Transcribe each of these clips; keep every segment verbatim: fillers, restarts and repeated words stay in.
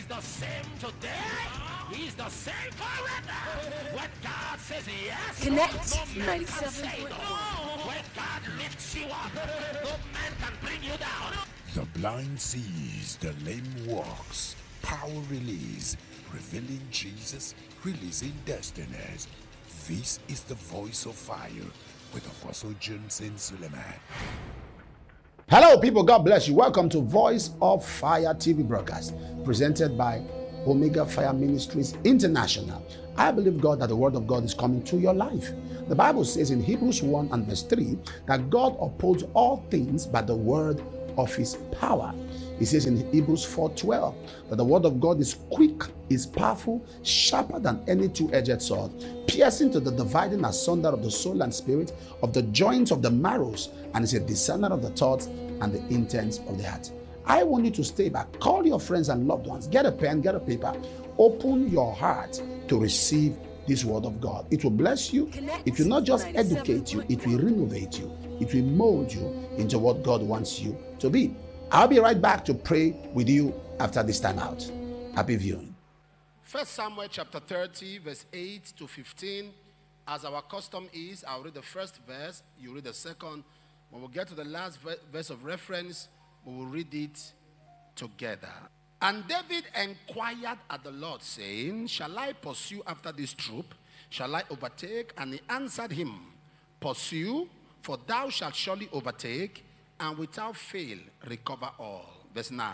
He's the same today. He's the same forever. When God says yes, Connect no man can say ninety-seven point one. no. When God lifts you up, no man can bring you down. The blind sees, the lame walks. Power release, revealing Jesus, releasing destinies. This is the voice of fire with Apostle Johnson Suleiman. Hello, people. God bless you. Welcome to Voice of Fire T V broadcast presented by Omega Fire Ministries International. I believe, God, that the word of God is coming to your life. The Bible says in Hebrews one and verse three that God upholds all things by the word of his power. He says in Hebrews four twelve that the word of God is quick, is powerful, sharper than any two-edged sword, piercing to the dividing asunder of the soul and spirit, of the joints of the marrows, and is a discerner of the thoughts and the intents of the heart. I want you to stay back. Call your friends and loved ones. Get a pen, get a paper. Open your heart to receive this word of God. It will bless you. It will not just educate you, it will renovate you. It will mold you into what God wants you to be. I'll be right back to pray with you after this time out. Happy viewing. First Samuel chapter thirty, verse eight to fifteen. As our custom is, I'll read the first verse, you read the second. When we get to the last verse of reference, we will read it together. And David inquired at the Lord, saying, shall I pursue after this troop? Shall I overtake? And he answered him, pursue, for thou shalt surely overtake, and without fail recover all. Verse nine.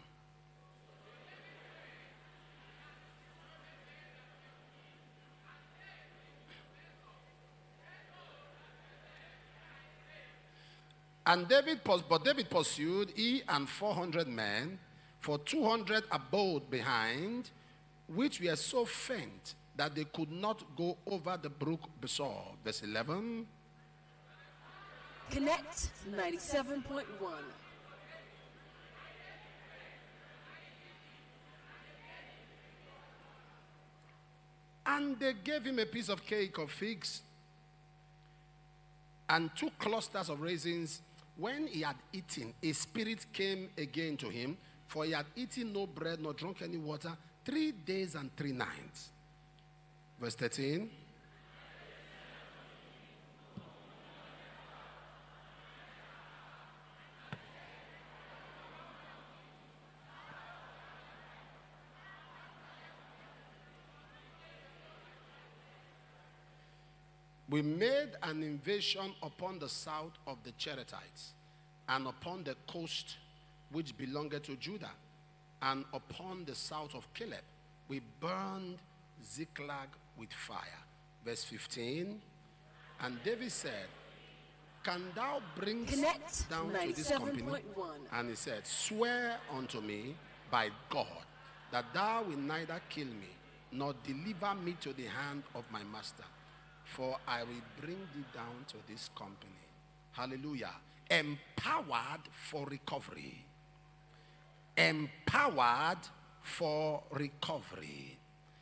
And David, but David pursued, he and four hundred men, for two hundred abode behind, which were so faint that they could not go over the brook Besor. Verse eleven. Connect ninety-seven point one. And they gave him a piece of cake of figs and two clusters of raisins. When he had eaten, a spirit came again to him, for he had eaten no bread nor drunk any water three days and three nights. Verse thirteen. We made an invasion upon the south of the Cherethites, and upon the coast which belonged to Judah, and upon the south of Caleb. We burned Ziklag with fire. Verse fifteen. And David said, can thou bring Connect down to this company? And he said, swear unto me by God that thou wilt neither kill me nor deliver me to the hand of my master, for I will bring thee down to this company. Hallelujah. Empowered for recovery. Empowered for recovery.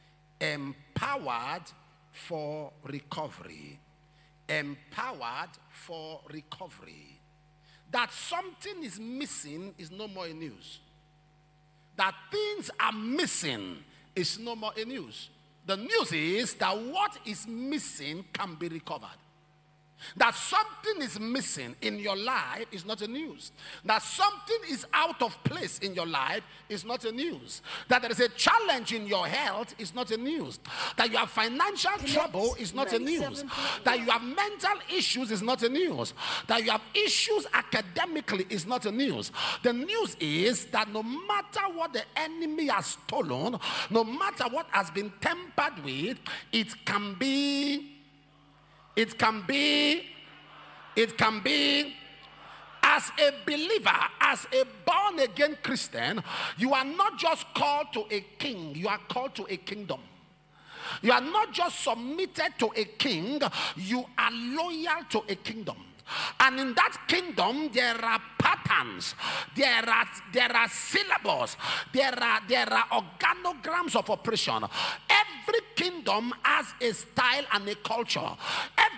Empowered for recovery. Empowered for recovery. That something is missing is no more a news. That things are missing is no more a news. The news is that what is missing can be recovered. That something is missing in your life is not a news. That something is out of place in your life is not a news. That there is a challenge in your health is not a news. That you have financial trouble is not a news. That you have mental issues is not a news. That you have issues academically is not a news. The news is that no matter what the enemy has stolen, no matter what has been tampered with, it can be It can be, it can be, as a believer, as a born-again Christian, you are not just called to a king, you are called to a kingdom. You are not just submitted to a king, you are loyal to a kingdom. And in that kingdom, there are patterns, there are there are syllables, there are there are organograms of operation. Every kingdom has a style and a culture. Every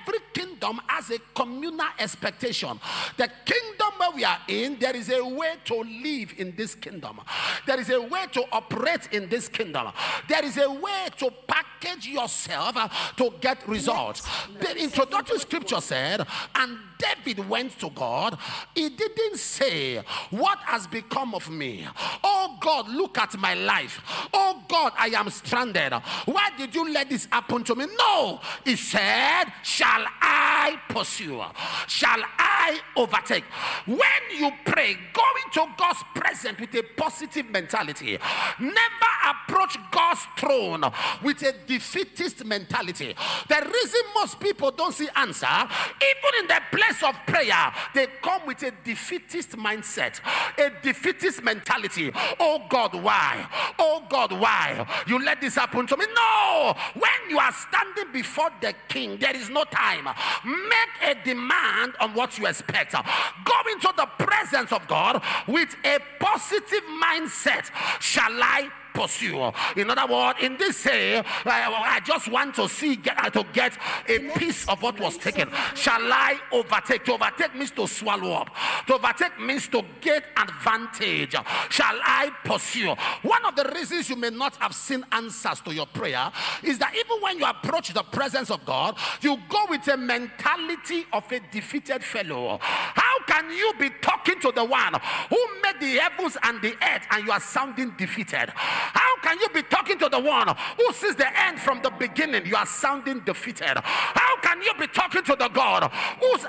kingdom has a communal expectation. The kingdom where we are in, there is a way to live in this kingdom. There is a way to operate in this kingdom. There is a way to package yourself uh, to get results. The introductory scripture said, and David went to God. He didn't say, what has become of me? Oh God, look at my life. Oh God, I am stranded. Why did you let this happen to me? No, he said, shall I pursue? Shall I overtake? When you pray, go into God's presence with a positive mentality. Never approach God's throne with a defeatist mentality. The reason most people don't see answer, even in the place of prayer, they come with a defeatist mindset, a defeatist mentality. Oh God, why? Oh God, why? You let this happen to me? No! When you are standing before the king, there is no time. Make a demand on what you expect. Go into the presence of God with a positive mindset. Shall I pursue? In other words, in this say, I, I just want to see get, to get a piece of what was taken. Shall I overtake? To overtake means to swallow up. To overtake means to get advantage. Shall I pursue? One of the reasons you may not have seen answers to your prayer is that even when you approach the presence of God, you go with a mentality of a defeated fellow. How can you be talking to the one who made the heavens and the earth and you are sounding defeated? How can you be talking to the one who sees the end from the beginning? You are sounding defeated. How can you be talking to the God whose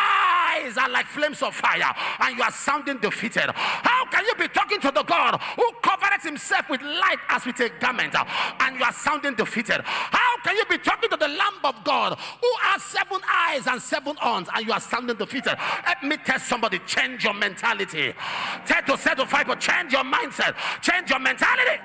eyes are like flames of fire and you are sounding defeated? How can you be talking to the God who covered himself with light as with a garment and you are sounding defeated? How can you be talking to the Lamb of God who has seven eyes and seven horns and you are sounding defeated? Let me tell somebody, change your mentality. Tell to set to fight, but change your mindset. Change your mentality.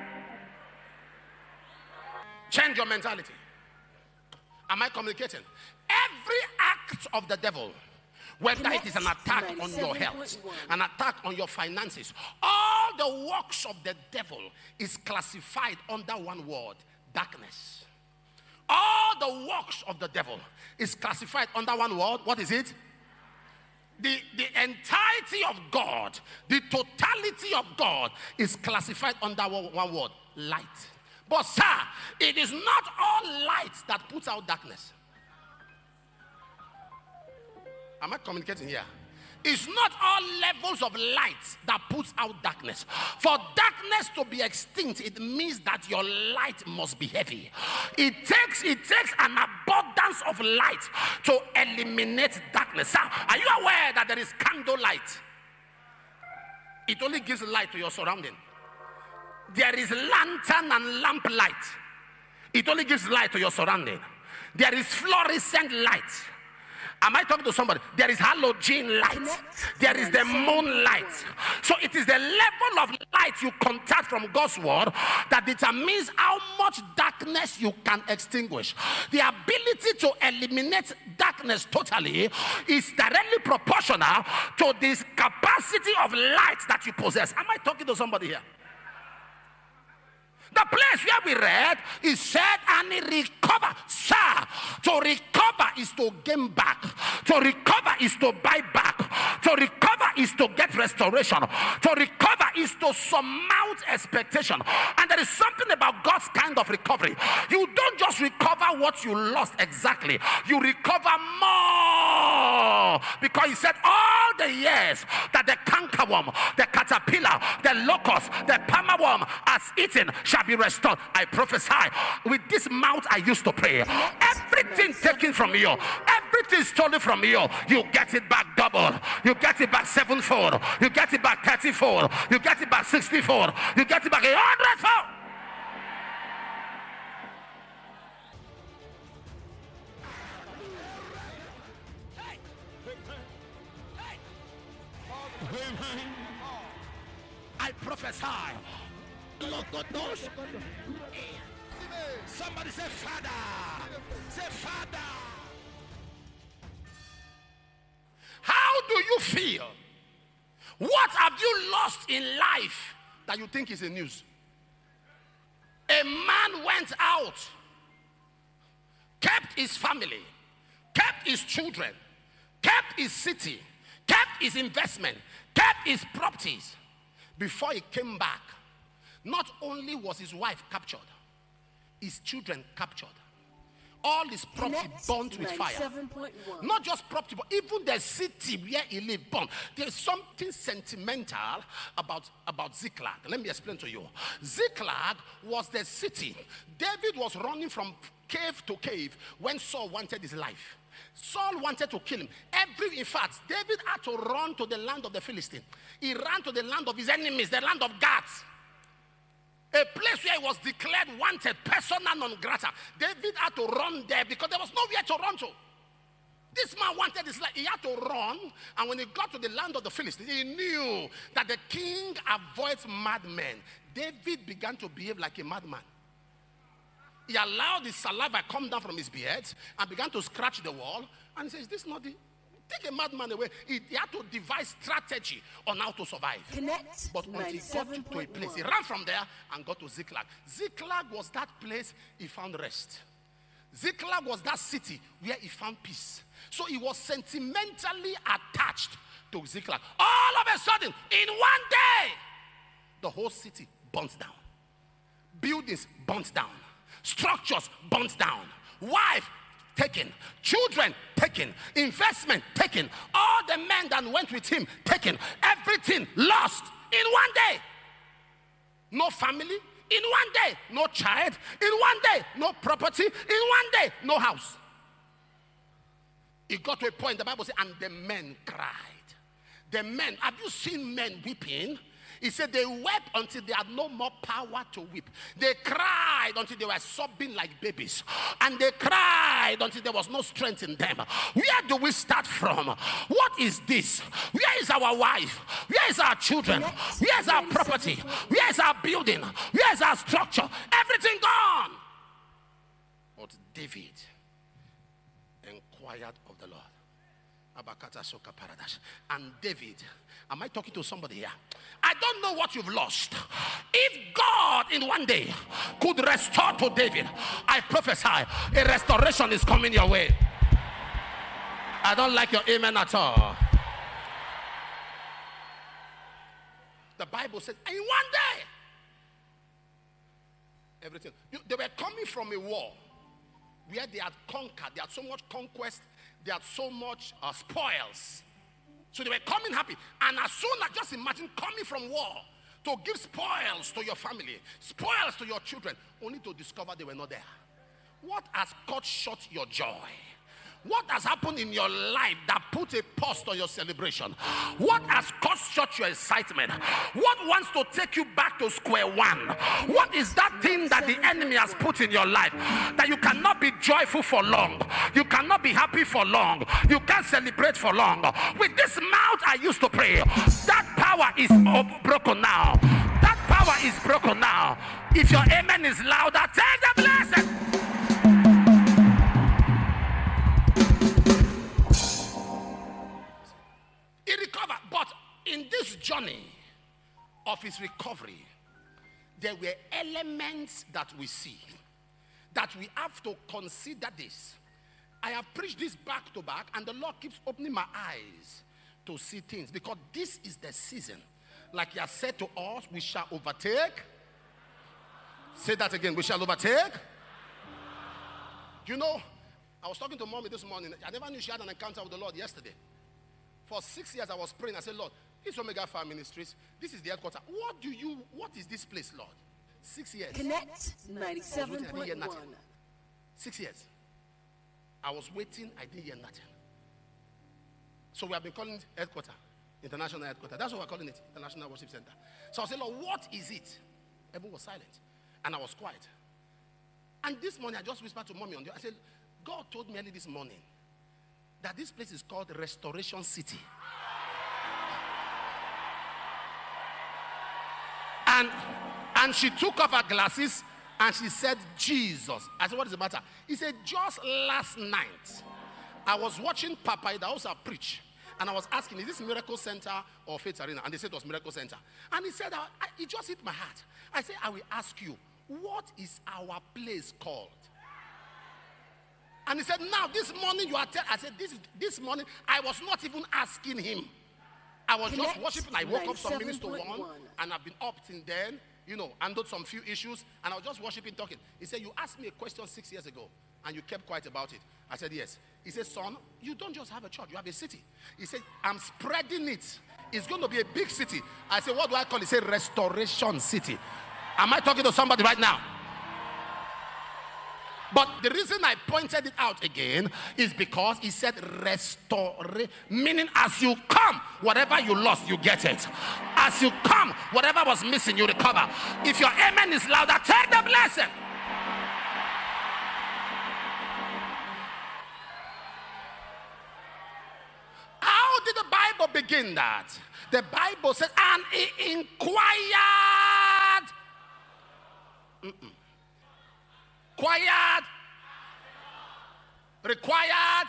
Change your mentality. Am I communicating? Every act of the devil, whether it is an attack on your health, an attack on your finances, all the works of the devil is classified under one word: darkness. All the works of the devil is classified under one word. What is it? The, the entirety of God, the totality of God is classified under one word: light. But sir, it is not all light that puts out darkness. Am I communicating here? It's not all levels of light that puts out darkness. For darkness to be extinct, it means that your light must be heavy. It takes, it takes an abundance of light to eliminate darkness. Sir, are you aware that there is candle light? It only gives light to your surrounding. There is lantern and lamp light. It only gives light to your surrounding. There is fluorescent light. Am I talking to somebody? There is halogen light. There is the moonlight. So it is the level of light you contact from God's word that determines how much darkness you can extinguish. The ability to eliminate darkness totally is directly proportional to this capacity of light that you possess. Am I talking to somebody here? The place where we read is said, and he recover. Sir, to recover is to gain back. To recover is to buy back. To recover is to get restoration. To recover is to surmount expectation. And there is something about God's kind of recovery. You don't just recover what you lost exactly. You recover more. Because he said all the years that the cankerworm, the caterpillar, the locust, the palmerworm has eaten shall be restored. I prophesy, with this mouth I used to pray, everything taken from you, everything stolen from you, you get it back double, you get it back sevenfold, you get it back thirtyfold, you get it back sixtyfold, you get it back a hundredfold. I prophesy. Somebody say, Father. Say, Father. How do you feel? What have you lost in life that you think is a news? A man went out, kept his family, kept his children, kept his city, kept his investment, kept his properties. Before he came back, not only was his wife captured, his children captured. All his property burnt with fire. Not just property, but even the city where he lived burnt. There's something sentimental about, about Ziklag. Let me explain to you. Ziklag was the city. David was running from cave to cave when Saul wanted his life. Saul wanted to kill him. Every, in fact, David had to run to the land of the Philistines. He ran to the land of his enemies, the land of Gath. A place where he was declared wanted, persona non grata. David had to run there because there was nowhere to run to. This man wanted his life. He had to run, and when he got to the land of the Philistines, he knew that the king avoids madmen. David began to behave like a madman. He allowed his saliva come down from his beard and began to scratch the wall. And he says, "This is not the... Take a madman away." He, he had to devise strategy on how to survive. Connect but until he got to a place, he ran from there and got to Ziklag. Ziklag was that place he found rest. Ziklag was that city where he found peace. So he was sentimentally attached to Ziklag. All of a sudden, in one day, the whole city burnt down. Buildings burnt down. Structures burnt down. Wife taken, children taken, investment taken, all the men that went with him taken, everything lost in one day. No family, in one day, no child, in one day, no property, in one day, no house. It got to a point, the Bible says, and the men cried. The men, have you seen men weeping? He said they wept until they had no more power to weep. They cried until they were sobbing like babies. And they cried until there was no strength in them. Where do we start from? What is this? Where is our wife? Where is our children? Where is our property? Where is our building? Where is our structure? Everything gone. But David inquired of the Lord. And David, am I talking to somebody here? I don't know what you've lost. If God in one day could restore to David, I prophesy a restoration is coming your way. I don't like your amen at all. The Bible says, in one day, everything. They were coming from a war where they had conquered. They had so much conquest. They had so much uh, spoils. So they were coming happy. And as soon as, just imagine coming from war to give spoils to your family, spoils to your children, only to discover they were not there. What has cut short your joy? What has happened in your life that put a pause on your celebration? What has cut short your excitement? What wants to take you back to square one? What is that thing that the enemy has put in your life that you cannot be joyful for long? You cannot be happy for long. You can't celebrate for long. With this mouth I used to pray. That power is broken now. That power is broken now. If your amen is louder, take the blessing. He recovered, but in this journey of his recovery, there were elements that we see that we have to consider this. I have preached this back to back, and the Lord keeps opening my eyes to see things, because this is the season. Like he has said to us, we shall overtake. Say that again, we shall overtake. You know, I was talking to mommy this morning. I never knew she had an encounter with the Lord yesterday. For six years I was praying. I said, Lord, this is Omega Fire Ministries. This is the headquarters. What do you, what is this place, Lord? Six years. Connect ninety-seven point one. Six years. I was waiting. I didn't hear nothing. So we have been calling it headquarters, international headquarters. That's what we're calling it, International Worship Center. So I said, Lord, what is it? Everyone was silent. And I was quiet. And this morning I just whispered to mommy on the, I said, God told me early this morning that this place is called Restoration City. And, and she took off her glasses and she said, Jesus. I said, what is the matter? He said, just last night, I was watching Papa Idahosa preach. And I was asking, is this Miracle Center or Faith Arena? And they said it was Miracle Center. And he said, I, I, it just hit my heart. I said, I will ask you, what is our place called? And he said, now this morning you are telling. I said, this is this morning I was not even asking him. I was Connect just worshiping. I woke up some minutes to one, ninety-seven point one. and I've been up since then, you know, handled some few issues, and I was just worshiping, talking. He said, you asked me a question six years ago, and you kept quiet about it. I said, yes. He said, son, you don't just have a church, you have a city. He said, I'm spreading it. It's going to be a big city. I said, what do I call it? He said, Restoration City. Am I talking to somebody right now? But the reason I pointed it out again is because he said restore, meaning as you come, whatever you lost, you get it. As you come, whatever was missing, you recover. If your amen is louder, take the blessing. How did the Bible begin that? The Bible said, and he inquired. Mm-mm. Required. Required.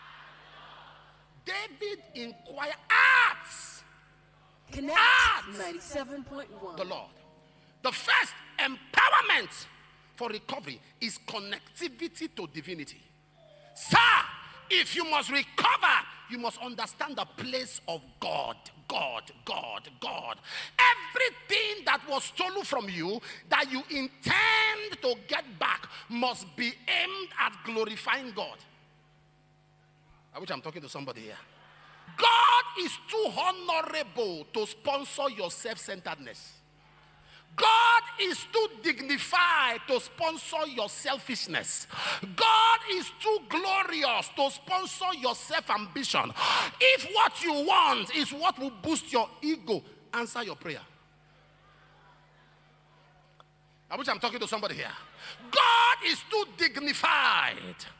David inquired. Acts. Connect Acts. ninety-seven point one. The Lord. The first empowerment for recovery is connectivity to divinity. Sir, if you must recover, you must understand the place of God. God, God, God. Everything that was stolen from you that you intend to get back must be aimed at glorifying God. I wish I'm talking to somebody here. God is too honorable to sponsor your self-centeredness. God is too dignified to sponsor your selfishness. God is too glorious to sponsor your self-ambition. If what you want is what will boost your ego, answer your prayer. I wish I'm talking to somebody here. God is too dignified.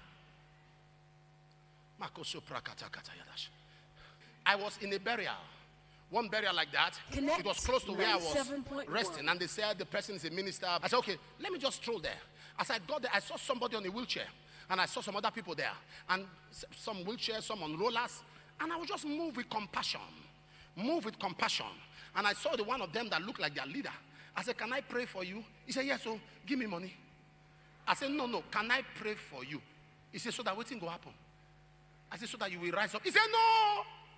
I was in a burial. One burial like that. Connect It was close to where I was ninety-seven point one. resting, and they said the person is a minister. I said, okay, let me just stroll there. As I got there, I saw somebody on a wheelchair, and I saw some other people there, and s- some wheelchairs, some on rollers, and I would just move with compassion, move with compassion. And I saw the one of them that looked like their leader. I said, can I pray for you? He said, yes, so give me money. I said, no, no, can I pray for you? He said, so that waiting will happen. I said, so that you will rise up. He said, no.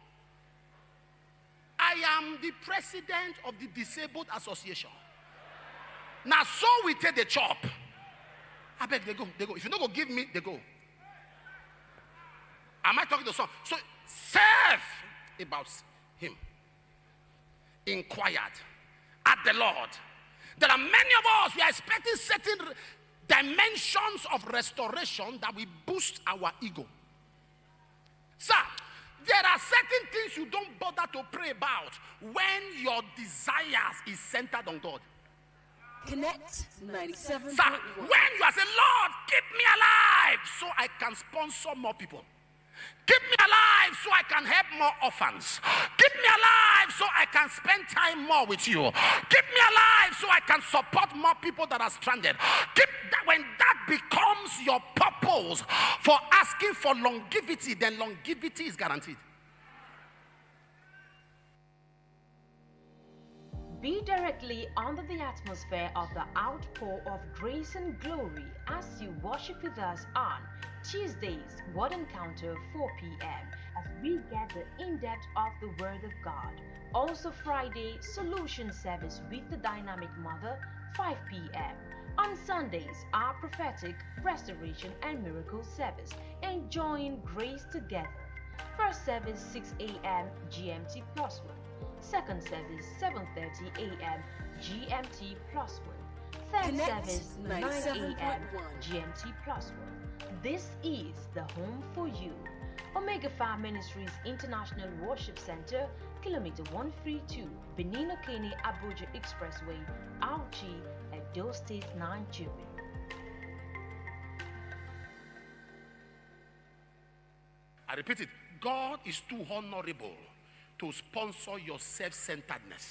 I am the president of the Disabled Association. Now, so we take the chop. I beg, they go, they go. If you don't go give me, they go. Am I talking to someone? So, serve about him. Inquired at the Lord. There are many of us, we are expecting certain dimensions of restoration that will boost our ego. Sir, there are certain things you don't bother to pray about when your desires is centered on God. Connect ninety-seven Sir, point one. when you are saying, Lord, keep me alive so I can sponsor more people. Keep me alive so I can help more orphans. Keep me alive so I can spend time more with you. Keep me alive so I can support more people that are stranded. Keep that, when that becomes your purpose for asking for longevity, then longevity is guaranteed. Be directly under the atmosphere of the outpour of grace and glory as you worship with us on Tuesdays, Word Encounter, four p m as we get the in-depth of the Word of God. Also Friday, Solution Service with the Dynamic Mother, five p m On Sundays, our Prophetic, Restoration and Miracle Service, enjoying grace together. First service, six a m G M T plus one. Second service, seven thirty a m G M T plus one. Third Connect service, nine ninety-seven a m point one. G M T plus one. This is the home for you. Omega Fire Ministries International Worship Center, Kilometer one thirty-two, Benino Kene Abuja Expressway, Auchi, Edo State, Nigeria. I repeat it. God is too honorable to sponsor your self-centeredness.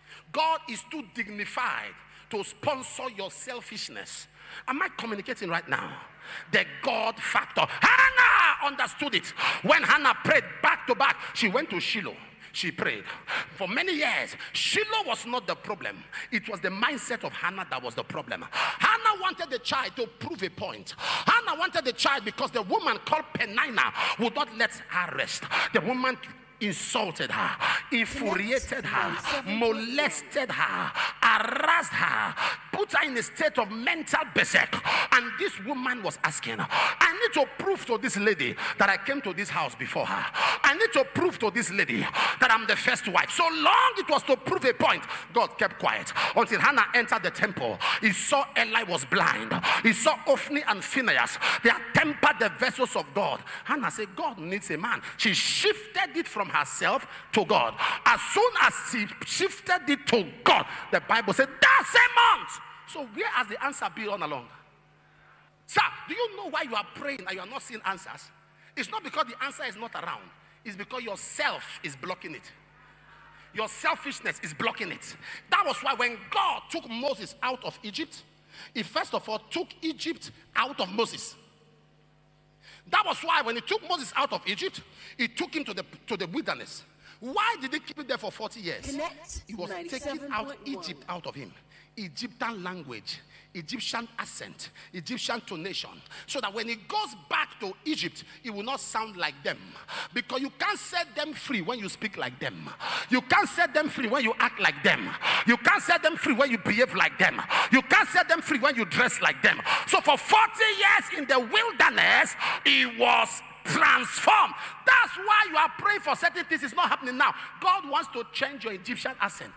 God is too dignified to sponsor your selfishness. Am I communicating right now? The God factor. Hannah understood it. When Hannah prayed back to back, she went to Shiloh. She prayed for many years. Shiloh was not the problem. It was the mindset of Hannah that was the problem. Hannah wanted the child to prove a point. Hannah wanted the child because the woman called Peninnah would not let her rest. The woman insulted her, infuriated her, molested her, harassed her, put her in a state of mental berserk. And this woman was asking, I need to prove to this lady that I came to this house before her. I need to prove to this lady that I'm the first wife. So long it was to prove a point, God kept quiet until Hannah entered the temple. He saw Eli was blind. He saw Ophni and Phinehas. They had tempered the vessels of God. Hannah said, God needs a man. She shifted it from herself to God. As soon as she shifted it to God, the Bible said, that same month. So where has the answer been all along? Sir, do you know why you are praying and you are not seeing answers? It's not because the answer is not around. It's because yourself is blocking it. Your selfishness is blocking it. That was why when God took Moses out of Egypt, he first of all took Egypt out of Moses. That was why when he took Moses out of Egypt, he took him to the, to the wilderness. Why did he keep him there for forty years? Connect He was taking out Egypt out of him. Egyptian language, Egyptian accent, Egyptian tonation, so that when he goes back to Egypt, he will not sound like them. Because you can't set them free when you speak like them. You can't set them free when you act like them. You can't set them free when you behave like them. You can't set them free when you dress like them. So for forty years in the wilderness, he was transformed. That's why you are praying for certain things. It's not happening now. God wants to change your Egyptian accent.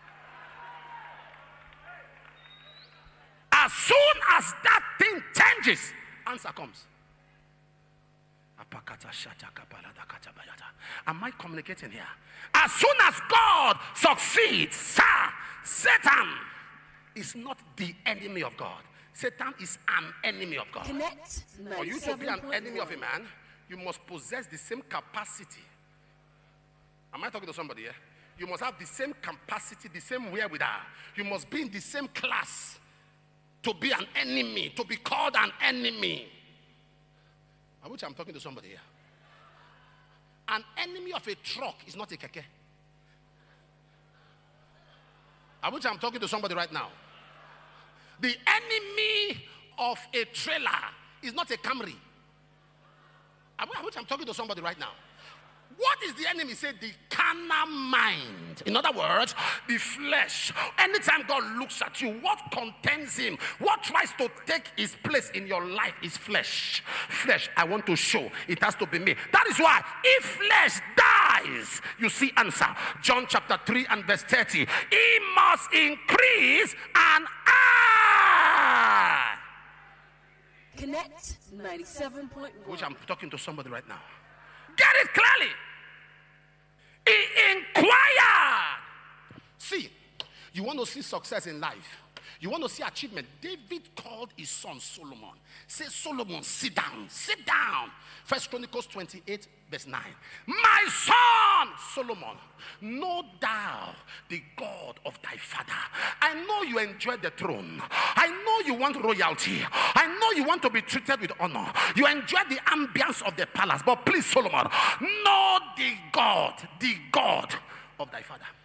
As soon as that thing changes, answer comes. Am I communicating here? As soon as God succeeds, sir, Satan is not the enemy of God. Satan is an enemy of God. Connect For you to be an enemy of a man, you must possess the same capacity. Am I talking to somebody here? You must have the same capacity, the same wherewithal. You must be in the same class to be an enemy, to be called an enemy. I wish I'm talking to somebody here. An enemy of a truck is not a keke. I wish I'm talking to somebody right now. The enemy of a trailer is not a Camry. I wish I'm talking to somebody right now. What is the enemy? Say the carnal mind. In other words, the flesh. Anytime God looks at you, what contends him, what tries to take his place in your life is flesh. Flesh, I want to show. It has to be me. That is why if flesh dies, you see answer. John chapter three and verse thirty. He must increase and I. Connect ninety-seven point one. Which I'm talking to somebody right now. Get it clearly. He inquired. See, you want to see success in life. You want to see achievement. David called his son Solomon. Say, Solomon, sit down. Sit down. First Chronicles twenty-eight, verse nine. My son, Solomon, know thou the God of thy father. I know you enjoy the throne. I know you want royalty. I know you want to be treated with honor. You enjoy the ambience of the palace. But please, Solomon, know the God, the God of thy father.